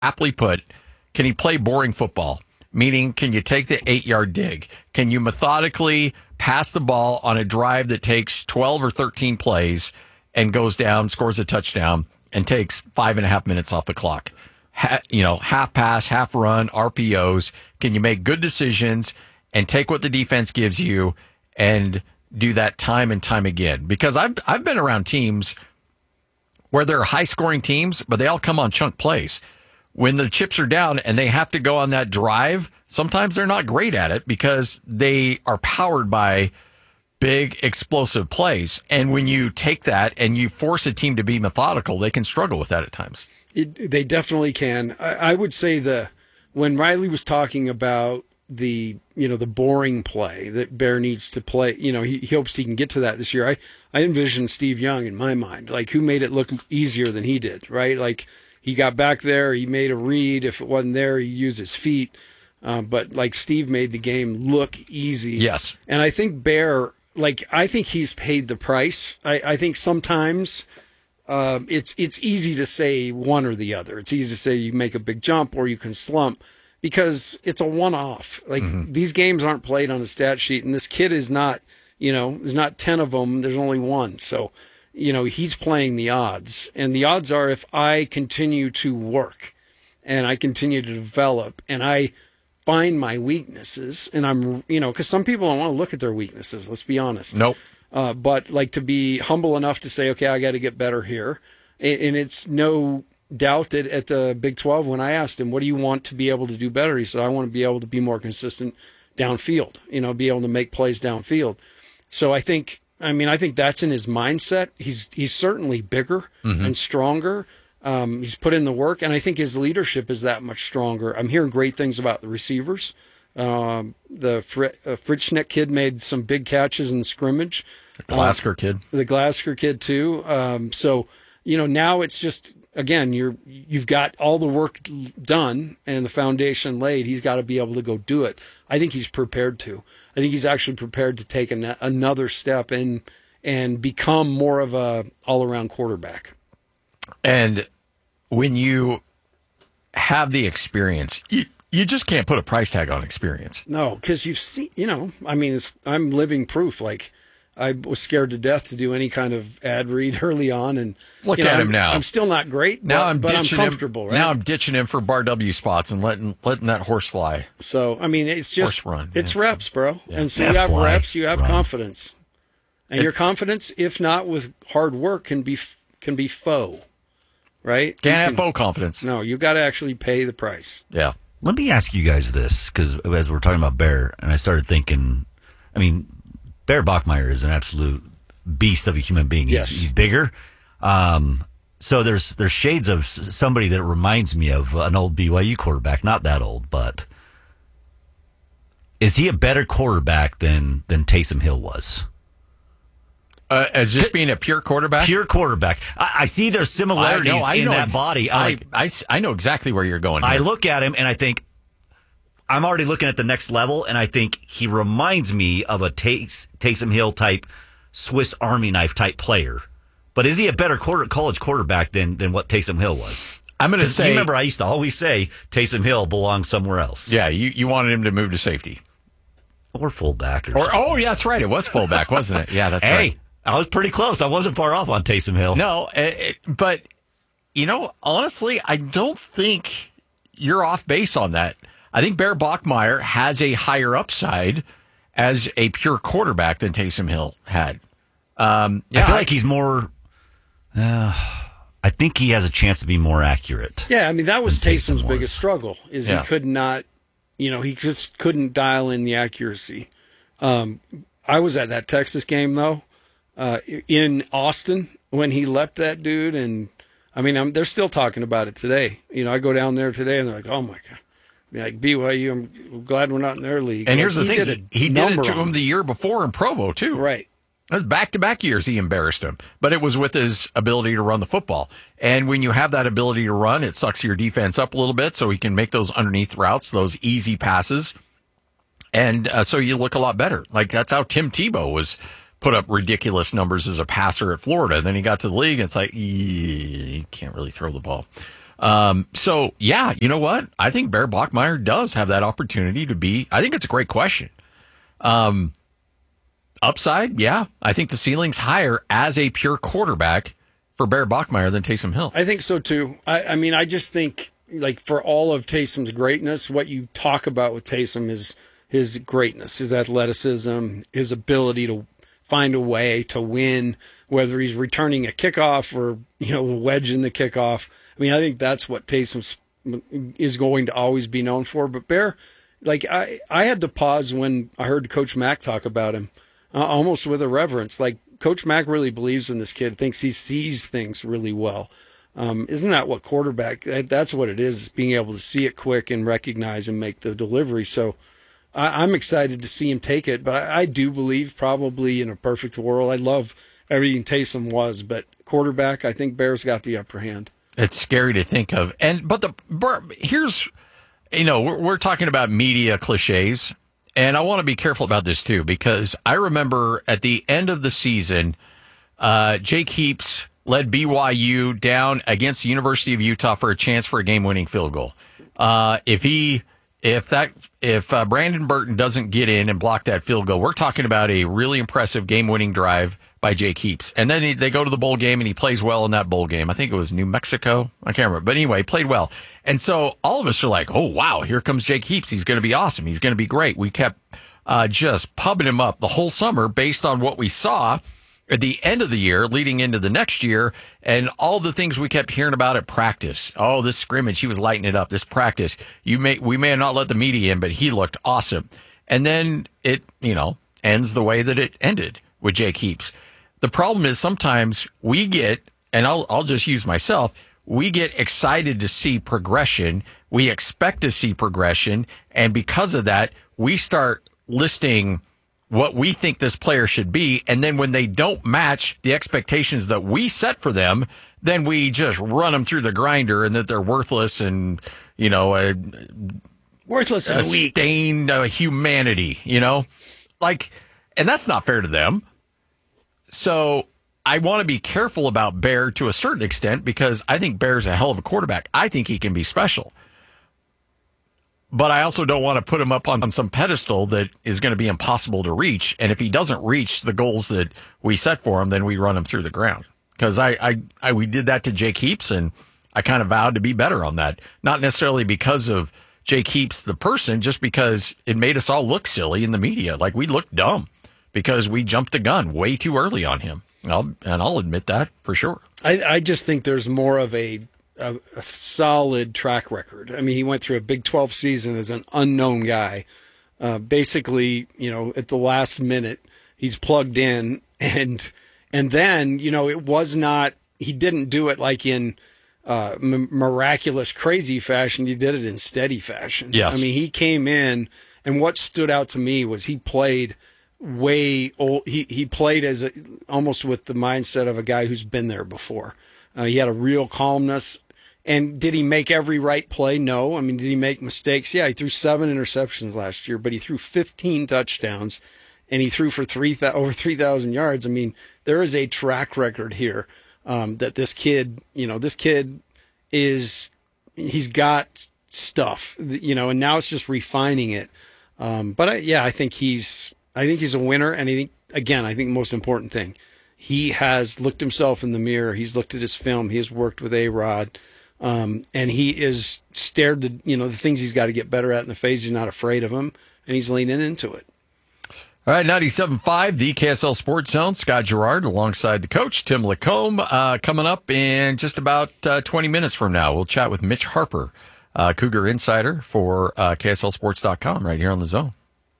aptly put, can he play boring football? Meaning, can you take the 8-yard dig? Can you methodically pass the ball on a drive that takes 12 or 13 plays and goes down, scores a touchdown, and takes 5.5 minutes off the clock? Half pass, half run, RPOs. Can you make good decisions and take what the defense gives you and do that time and time again? Because I've been around teams where they're high-scoring teams, but they all come on chunk plays. When the chips are down and they have to go on that drive, sometimes they're not great at it because they are powered by big, explosive plays. And when you take that and you force a team to be methodical, they can struggle with that at times. They definitely can. I would say when Riley was talking about the boring play that Bear needs to play, he hopes he can get to that this year. I envision Steve Young in my mind, like who made it look easier than he did, right? Like he got back there, he made a read. If it wasn't there, he used his feet. But like Steve made the game look easy. Yes. And I think Bear, I think he's paid the price. I think sometimes it's easy to say one or the other. It's easy to say you make a big jump or you can slump because it's a one-off. These games aren't played on a stat sheet, and this kid is not, there's not 10 of them. There's only one. So, he's playing the odds. And the odds are if I continue to work and I continue to develop and I find my weaknesses and I'm, because some people don't want to look at their weaknesses. Let's be honest. Nope. But to be humble enough to say, okay, I got to get better here. And it's no doubt that at the Big 12, when I asked him, what do you want to be able to do better? He said, I want to be able to be more consistent downfield, be able to make plays downfield. So I think that's in his mindset. He's certainly bigger and stronger. He's put in the work, and I think his leadership is that much stronger. I'm hearing great things about the receivers. The Fritschneck kid made some big catches in the scrimmage. The Glasker kid too. So now it's just, again, you've got all the work done and the foundation laid. He's got to be able to go do it. I think he's prepared to. I think he's actually prepared to take another step and become more of a all-around quarterback. And when you have the experience, you just can't put a price tag on experience. No, because you've seen, I'm living proof. I was scared to death to do any kind of ad read early on, and look at him now. I'm still not great, but I'm comfortable. Right? Now I'm ditching him for Bar W spots and letting that horse fly. So it's just horse run. It's reps, bro. Yeah. And so you have reps, you have confidence, and your confidence, if not with hard work, can be faux, right? Can't have faux confidence. No, you got to actually pay the price. Yeah. Let me ask you guys this, because as we're talking about Bear, and I started thinking, Bear Bachmeier is an absolute beast of a human being. He's bigger. So there's shades of somebody that reminds me of an old BYU quarterback, not that old, but is he a better quarterback than Taysom Hill was? As just being a pure quarterback? Pure quarterback. I see there's similarities in that body. I know exactly where you're going here. I look at him and I think, I'm already looking at the next level, and I think he reminds me of a Taysom Hill type, Swiss Army knife type player. But is he a better college quarterback than what Taysom Hill was? I'm going to say... You remember I used to always say Taysom Hill belongs somewhere else. Yeah, you wanted him to move to safety. Or fullback. Oh, yeah, that's right. It was fullback, wasn't it? Yeah, that's right. Hey, I was pretty close. I wasn't far off on Taysom Hill. No, but, honestly, I don't think you're off base on that. I think Bear Bachmeier has a higher upside as a pure quarterback than Taysom Hill had. I feel like he's more... I think he has a chance to be more accurate. Yeah, that was Taysom's biggest struggle, is he could not... he just couldn't dial in the accuracy. I was at that Texas game, though, in Austin, when he leapt that dude, and, they're still talking about it today. I go down there today, and they're like, oh, my God. Like BYU, I'm glad we're not in their league. And here's the thing, he did it to him the year before in Provo, too. Right. It was back-to-back years he embarrassed him, but it was with his ability to run the football. And when you have that ability to run, it sucks your defense up a little bit so he can make those underneath routes, those easy passes. And so you look a lot better. That's how Tim Tebow was put up ridiculous numbers as a passer at Florida. Then he got to the league, and it's like, you can't really throw the ball. So, yeah, you know what? I think Bear Bachmeier does have that opportunity to be. I think it's a great question. Upside, yeah. I think the ceiling's higher as a pure quarterback for Bear Bachmeier than Taysom Hill. I think so, too. I mean, I just think, like, for all of Taysom's greatness, what you talk about with Taysom is his greatness, his athleticism, his ability to find a way to win, whether he's returning a kickoff or, you know, the wedge in the kickoff. I mean, I think that's what Taysom is going to always be known for. But Bear, like, I had to pause when I heard Coach Mack talk about him, almost with irreverence. Like, Coach Mack really believes in this kid, thinks he sees things really well. Isn't that what quarterback, that's what it is being able to see it quick and recognize and make the delivery. So I'm excited to see him take it, but I do believe probably in a perfect world, I love everything Taysom was, but quarterback, I think Bear's got the upper hand. It's scary to think of. But here's, you know, we're talking about media cliches, and I want to be careful about this too, because I remember at the end of the season, Jake Heaps led BYU down against the University of Utah for a chance for a game-winning field goal. If Brandon Burton doesn't get in and block that field goal, we're talking about a really impressive game-winning drive by Jake Heaps. And then they go to the bowl game, and he plays well in that bowl game. I think it was New Mexico. I can't remember. But anyway, he played well. And so all of us are like, oh, wow, here comes Jake Heaps. He's going to be awesome. He's going to be great. We kept just pubbing him up the whole summer based on what we saw at the end of the year, leading into the next year, and all the things we kept hearing about at practice. Oh, this scrimmage, he was lighting it up. This practice, we may have not let the media in, but he looked awesome. And then it, you know, ends the way that it ended with Jake Heaps. The problem is sometimes we get, and I'll just use myself, we get excited to see progression. We expect to see progression, and because of that, we start listing what we think this player should be, and then when they don't match the expectations that we set for them, then we just run them through the grinder, and that they're worthless and, you know, worthless and weak, stained humanity, you know, like, and that's not fair to them. So I want to be careful about Bear to a certain extent, because I think Bear's a hell of a quarterback. I think he can be special. But I also don't want to put him up on some pedestal that is going to be impossible to reach. And if he doesn't reach the goals that we set for him, then we run him through the ground. Because we did that to Jake Heaps, and I kind of vowed to be better on that. Not necessarily because of Jake Heaps, the person, just because it made us all look silly in the media. Like, we looked dumb because we jumped the gun way too early on him. I'll admit that for sure. I just think there's more of a solid track record. I mean, he went through a Big 12 season as an unknown guy. Basically, you know, at the last minute, he's plugged in, and then, you know, it was not, he didn't do it like in miraculous, crazy fashion. He did it in steady fashion. Yes. I mean, he came in, and what stood out to me was he played way old. He played as almost with the mindset of a guy who's been there before. He had a real calmness. And did he make every right play? No. I mean, did he make mistakes? Yeah, he threw 7 interceptions last year, but he threw 15 touchdowns, and he threw for over 3,000 yards. I mean, there is a track record here that this kid, you know, he's got stuff, you know, and now it's just refining it. But I think he's a winner, and I think the most important thing, he has looked himself in the mirror. He's looked at his film. He has worked with A-Rod. And he is stared the things he's got to get better at in the face. He's not afraid of them, and he's leaning into it. All right, 97.5, the KSL Sports Zone. Scott Gerard alongside the coach, Tim Lacombe, coming up in just about 20 minutes from now. We'll chat with Mitch Harper, Cougar Insider for KSLSports.com right here on the Zone.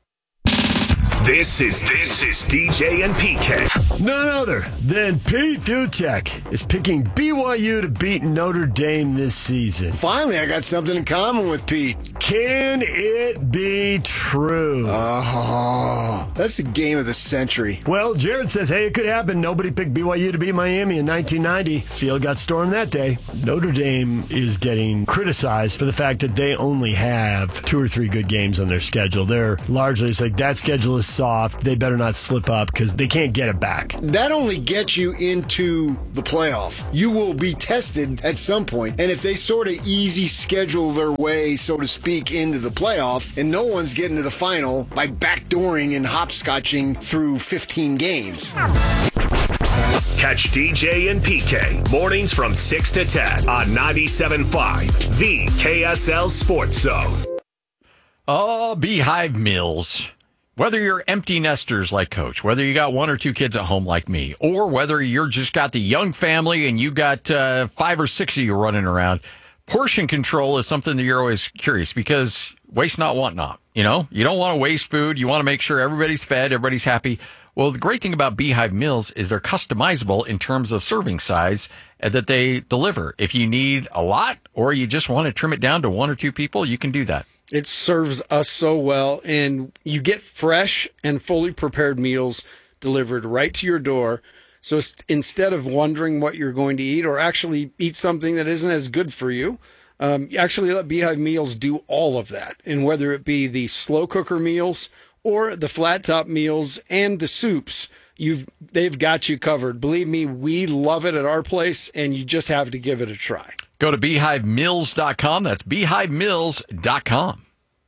This is DJ and PK. None other than Pete Duchek is picking BYU to beat Notre Dame this season. Finally, I got something in common with Pete. Can it be true? Oh, that's the game of the century. Well, Jared says, hey, it could happen. Nobody picked BYU to beat Miami in 1990. Field got stormed that day. Notre Dame is getting criticized for the fact that they only have 2 or 3 good games on their schedule. They're largely, it's like, that schedule is soft. They better not slip up because they can't get it back. That only gets you into the playoff. You will be tested at some point. And if they sort of easy schedule their way, so to speak, into the playoff, and no one's getting to the final by backdooring and hopscotching through 15 games. Catch DJ and PK mornings from 6 to 10 on 97.5, the KSL Sports Zone. Oh, Beehive Meals. Whether you're empty nesters like Coach, whether you got 1 or 2 kids at home like me, or whether you're just got the young family and you got 5 or 6 of you running around, portion control is something that you're always curious because waste not, want not. You know, you don't want to waste food. You want to make sure everybody's fed, everybody's happy. Well, the great thing about Beehive Meals is they're customizable in terms of serving size that they deliver. If you need a lot or you just want to trim it down to 1 or 2 people, you can do that. It serves us so well, and you get fresh and fully prepared meals delivered right to your door. So instead of wondering what you're going to eat or actually eat something that isn't as good for you, actually let Beehive Meals do all of that. And whether it be the slow cooker meals or the flat top meals and the soups, they've got you covered. Believe me, we love it at our place, and you just have to give it a try. Go to beehivemills.com. That's beehivemills.com.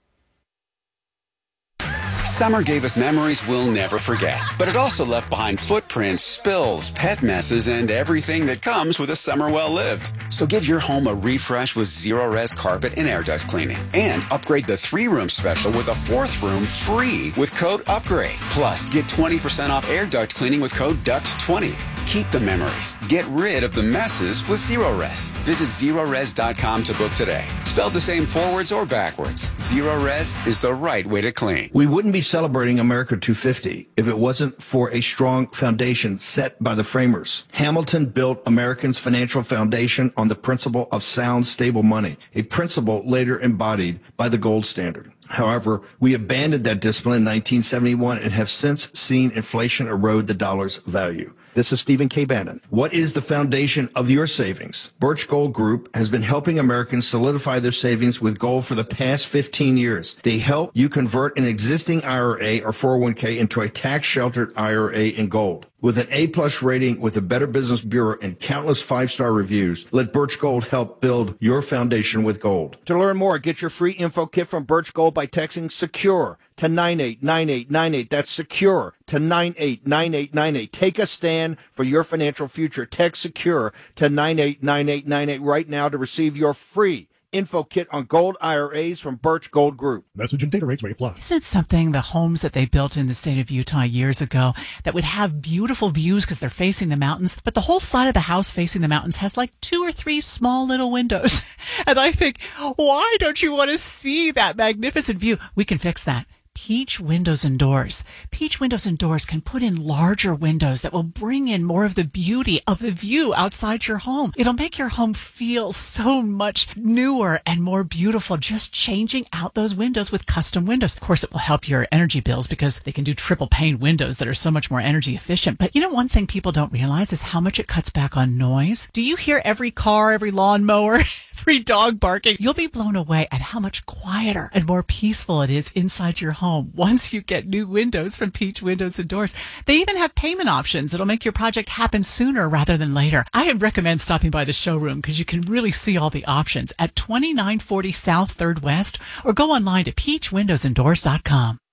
Summer gave us memories we'll never forget, but it also left behind footprints, spills, pet messes, and everything that comes with a summer well lived. So give your home a refresh with Zero-Res carpet and air duct cleaning, and upgrade the 3-room special with a 4th room free with code UPGRADE. Plus, get 20% off air duct cleaning with code DUCT20. Keep the memories. Get rid of the messes with Zero-Res. Visit Zero-Res.com to book today. Spelled the same forwards or backwards, Zero-Res is the right way to clean. We wouldn't be celebrating America 250 if it wasn't for a strong foundation set by the framers. Hamilton built Americans' financial foundation on the principle of sound, stable money, a principle later embodied by the gold standard. However, we abandoned that discipline in 1971 and have since seen inflation erode the dollar's value. This is Stephen K. Bannon. What is the foundation of your savings? Birch Gold Group has been helping Americans solidify their savings with gold for the past 15 years. They help you convert an existing IRA or 401k into a tax-sheltered IRA in gold. With an A-plus rating with the Better Business Bureau and countless 5-star reviews, let Birch Gold help build your foundation with gold. To learn more, get your free info kit from Birch Gold by texting SECURE to 989898. That's SECURE to 989898. Take a stand for your financial future. Text SECURE to 989898 right now to receive your free info kit on gold IRAs from Birch Gold Group. Message and data rates may apply. Isn't it something, the homes that they built in the state of Utah years ago that would have beautiful views because they're facing the mountains, but the whole side of the house facing the mountains has like 2 or 3 small little windows. And I think, why don't you want to see that magnificent view? We can fix that. Peach Windows and Doors. Peach Windows and Doors can put in larger windows that will bring in more of the beauty of the view outside your home. It'll make your home feel so much newer and more beautiful, just changing out those windows with custom windows. Of course, it will help your energy bills because they can do triple pane windows that are so much more energy efficient. But you know, one thing people don't realize is how much it cuts back on noise. Do you hear every car, every lawnmower, every dog barking? You'll be blown away at how much quieter and more peaceful it is inside your home once you get new windows from Peach Windows and Doors. They even have payment options that'll make your project happen sooner rather than later. I recommend stopping by the showroom because you can really see all the options at 2940 South 3rd West, or go online to peachwindowsanddoors.com.